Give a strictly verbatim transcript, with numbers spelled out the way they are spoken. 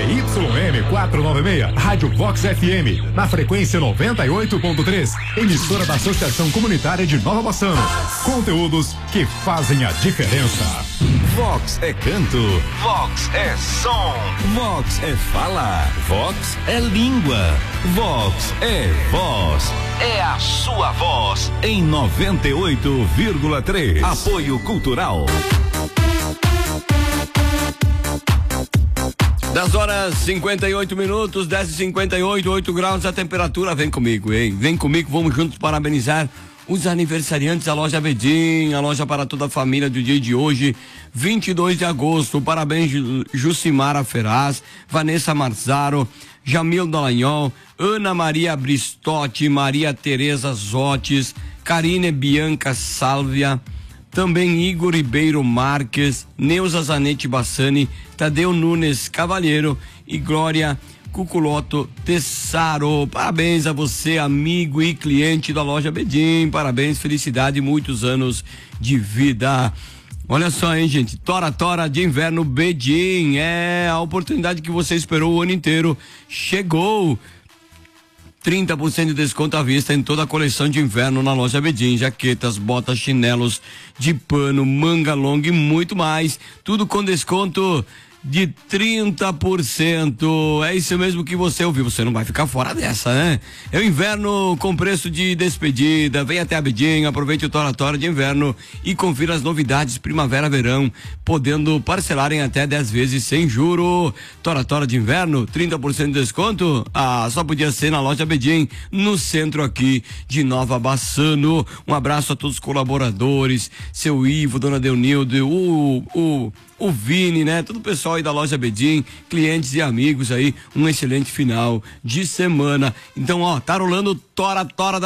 Y M quatrocentos e noventa e seis, Rádio Vox F M, na frequência noventa e oito ponto três, emissora da Associação Comunitária de Nova Bassano. Conteúdos que fazem a diferença. Vox é canto, Vox é som, Vox é fala, Vox é língua, Vox é voz, é a sua voz em noventa e oito vírgula três. Apoio Cultural. dez horas cinquenta e oito minutos, dez e cinquenta e oito, oito graus a temperatura. Vem comigo, hein? Vem comigo, vamos juntos parabenizar os aniversariantes da loja Bedim, a loja para toda a família do dia de hoje, vinte e dois de agosto. Parabéns, Jucimara Ferraz, Vanessa Marzaro, Jamil Dallagnol, Ana Maria Bristotti, Maria Tereza Zotes, Karine Bianca Sálvia, também Igor Ribeiro Marques, Neuza Zanetti Bassani, Tadeu Nunes Cavalheiro e Glória Cuculoto Tessaro. Parabéns a você, amigo e cliente da loja Bedim. Parabéns, felicidade e muitos anos de vida. Olha só, hein, gente, Tora Tora de Inverno Bedim, é a oportunidade que você esperou o ano inteiro. Chegou! trinta por cento de desconto à vista em toda a coleção de inverno na loja Bedim, jaquetas, botas, chinelos de pano, manga longa e muito mais, tudo com desconto de trinta por cento. É isso mesmo que você ouviu, você não vai ficar fora dessa, né? É o inverno com preço de despedida. Vem até a Bedim, aproveite o Tora Tora de inverno e confira as novidades primavera-verão, podendo parcelar em até dez vezes sem juro. Tora Tora de inverno, trinta por cento de desconto? Ah, só podia ser na loja Bedim, no centro aqui de Nova Bassano. Um abraço a todos os colaboradores, seu Ivo, dona Deunilde, o, o o Vini, né? Todo o pessoal aí da loja Bedim, clientes e amigos aí, um excelente final de semana. Então, ó, tá rolando Tora Tora da